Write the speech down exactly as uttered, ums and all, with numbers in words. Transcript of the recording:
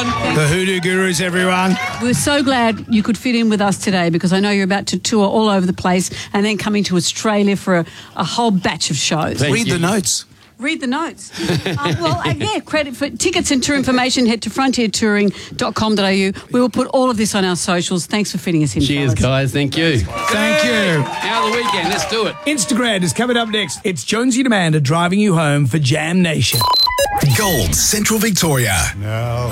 everyone. The Hoodoo Gurus, everyone. We're so glad you could fit in with us today because I know you're about to tour all over the place and then coming to Australia for a, a whole batch of shows. Thank Read you. the notes. Read the notes. uh, well, uh, yeah, credit for tickets and tour information. Head to frontier touring dot com dot a u. We will put all of this on our socials. Thanks for fitting us in, Cheers, fellas. guys. Thank you. Thank you. Now the weekend. Let's do it. Instagram is coming up next. It's Jonesy and Amanda driving you home for Jam Nation. Gold Central Victoria. Now